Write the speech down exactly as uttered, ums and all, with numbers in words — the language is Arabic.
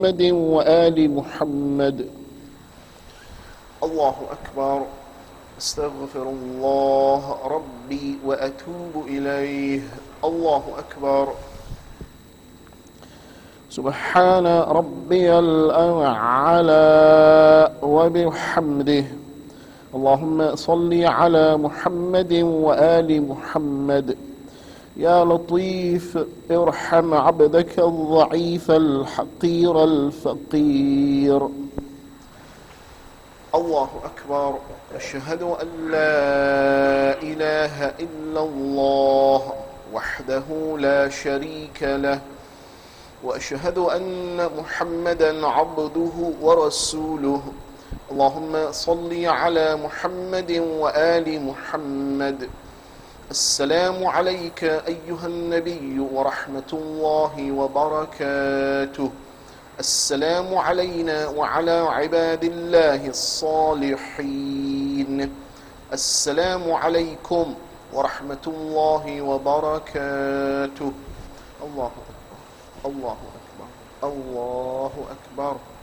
محمد وآل محمد. الله أكبر. استغفر الله ربي وأتوب إليه. الله أكبر. سبحان ربي الأعلى وبحمده. اللهم صل على محمد وآل محمد. يا لطيف ارحم عبدك الضعيف الحقير الفقير. الله أكبر. أشهد أن لا إله إلا الله وحده لا شريك له، وأشهد أن محمدا عبده ورسوله. اللهم صل على محمد وآل محمد. السلام عليك أيها النبي ورحمة الله وبركاته. السلام علينا وعلى عباد الله الصالحين. السلام عليكم ورحمة الله وبركاته. الله أكبر. الله أكبر. الله أكبر.